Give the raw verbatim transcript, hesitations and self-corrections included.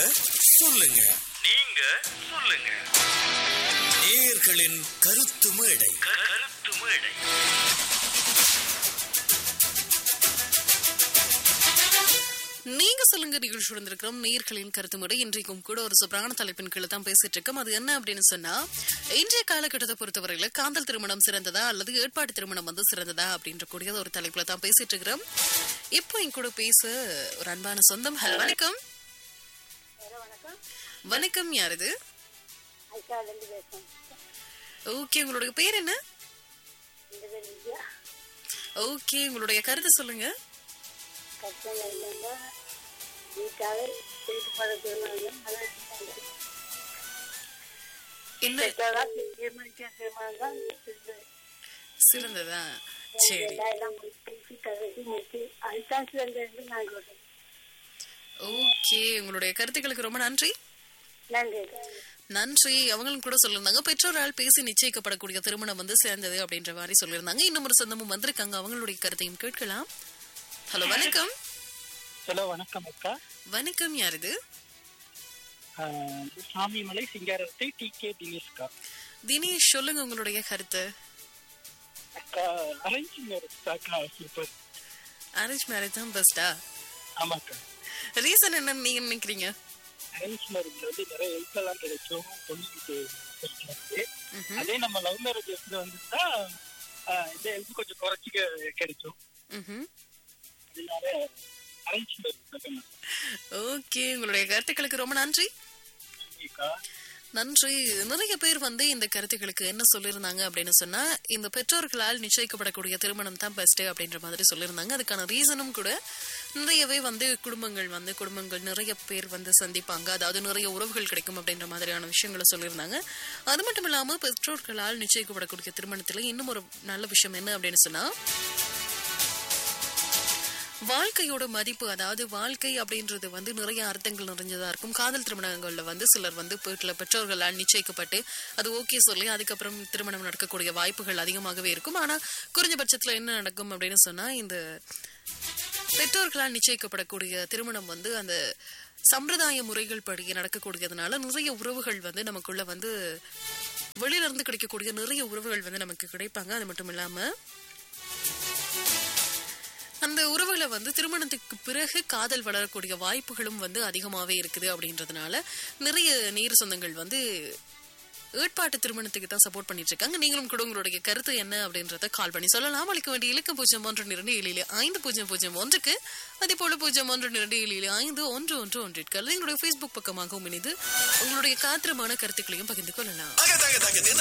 சொல்லுங்க, நீங்க சொல்லுங்க. நேயர்களின் கருத்து மேடை. கருத்து மேடை. நீங்க சொல்லுங்க நிகழ்ச்சி இருந்திருக்கிறோம். நேயர்களின் கருத்து முறை இன்றைக்கும் கூட ஒரு சூப்பரான தலைப்பின் கீழே தான் பேசிட்டு இருக்கோம். அது என்ன அப்படின்னு சொன்னா, இன்றைய காலகட்டத்தை பொறுத்தவரையில காதல் திருமணம் சிறந்ததா அல்லது ஏற்பாட்டு திருமணம் வந்து சிறந்ததா அப்படின்ற கூடிய ஒரு தலைப்புல தான் பேசிட்டு இருக்கிறோம். இப்போ என் கூட பேச ஒரு அன்பான சொந்தம். ஹலோ, வணக்கம். வணக்கம், யார் இது? ஓகே, உங்களுடைய பேர் என்ன? ஓகே, உங்களுடைய கருத்து சொல்லுங்க. என்ன சிறந்ததா? சரி, ஓகே, உங்களுடைய கருத்துக்களுக்கு ரொம்ப நன்றி. நன்றி. அவங்களும் கூட சொல்லிருந்தாங்க, பெற்றோரால் பேசி நிச்சயிக்கப்படக்கூடிய திருமணம் வந்து சேர்ந்தது அப்படின்ற மாதிரி சொல்லியிருந்தாங்க. இன்னும் ஒரு சொந்தமும் வந்திருக்காங்க, அவங்களுடைய கருத்தையும் கேட்கலாம். ஹலோ, வணக்கம். ஹலோ, வணக்கம் அக்கா. வணக்கம், யார் இது? Swamimalai சிங்காரத்தை D K தினேஷ்கா. தினேஷ், சொல்லுங்க உங்களுடைய கருத்து. அக்கா, அரேஞ்ச் மேரேஜ் அக்கா சூப்பர். அரேஞ்ச் மேரேஜ் தான் பெஸ்டா? ஆமாக்கா. ரீசன் என்னன்னு நீங்க நினைக்கிறீங்க? அரேஞ்ச் மேரேஜ்ல வந்து நிறைய ஹெல்ப் எல்லாம் கிடைக்கும், பொண்ணுக்கு கிடைக்கிறது. அதே நம்ம லவ் மேரேஜ் வந்துட்டா இந்த ஹெல்ப் கொஞ்சம் குறைச்சி கிடைக்கும். அதனால அரேஞ்ச் மேரேஜ். ஓகே, உங்களுடைய கருத்துக்களுக்கு ரொம்ப நன்றி. நன்றி. நிறைய பேர் வந்து இந்த கருத்துக்களுக்கு என்ன சொல்லியிருந்தாங்க அப்படின்னு சொன்னா, இந்த பெற்றோர்களால் நிச்சயிக்கப்படக்கூடிய திருமணம் தான் பெஸ்ட் அப்படின்ற மாதிரி சொல்லியிருந்தாங்க. அதுக்கான ரீசனும் கூட நிறையவே வந்து குடும்பங்கள் வந்து குடும்பங்கள் நிறைய பேர் வந்து சந்திப்பாங்க, அதாவது நிறைய உறவுகள் கிடைக்கும் அப்படின்ற மாதிரியான விஷயங்களை சொல்லியிருந்தாங்க. அது மட்டும் இல்லாம பெற்றோர்களால் நிச்சயிக்கப்படக்கூடிய திருமணத்துல இன்னும் ஒரு நல்ல விஷயம் என்ன அப்படின்னு சொன்னா, வாழ்க்கையோட மதிப்பு, அதாவது வாழ்க்கை அப்படின்றது வந்து நிறைய அர்த்தங்கள் நிறைஞ்சதா இருக்கும். காதல் திருமணங்கள்ல வந்து சிலர் வந்து வீட்டுல பெற்றோர்களால் நிச்சயிக்கப்பட்டு அது ஓகே சொல்லி அதுக்கப்புறம் திருமணம் நடக்கக்கூடிய வாய்ப்புகள் அதிகமாகவே இருக்கும். ஆனா குறைஞ்சபட்சத்துல என்ன நடக்கும் அப்படின்னு சொன்னா, இந்த பெற்றோர்களால் நிச்சயிக்கப்படக்கூடிய திருமணம் வந்து அந்த சம்பிரதாய முறைகள் படி நடக்கக்கூடியதுனால நிறைய உறவுகள் வந்து நமக்குள்ள வந்து வெளியில இருந்து கிடைக்கக்கூடிய நிறைய உறவுகள் வந்து நமக்கு கிடைப்பாங்க. அது மட்டும் இல்லாம அந்த உறவுகளை வந்து திருமணத்துக்கு பிறகு காதல் வளரக்கூடிய வாய்ப்புகளும் வந்து அதிகமாவே இருக்குது. அப்படின்றதுனால நிறைய நேர் சொந்தங்கள் வந்து ஏற்பாட்டு திருமணத்துக்கு தான் சப்போர்ட் பண்ணிட்டு இருக்காங்க. நீங்களும் கூட உங்களுடைய கருத்து என்ன அப்படின்றத கால் பண்ணி சொல்லலாம். அளிக்க வேண்டிய இலக்கம் பூஜ்ஜியம் ஒன்று இரண்டு ஏழு ஐந்து பூஜ்ஜியம் பூஜ்ஜியம் ஒன்றுக்கு, அதே போல பூஜ்ஜியம் ஒன்று இரண்டு ஏழு ஐந்து ஒன்று ஒன்று ஒன்றிற்கு அல்லது எங்களுடைய பேஸ்புக் பக்கமாகவும் இணைந்து உங்களுடைய காத்திரமான கருத்துக்களையும் பகிர்ந்து கொள்ளலாம்.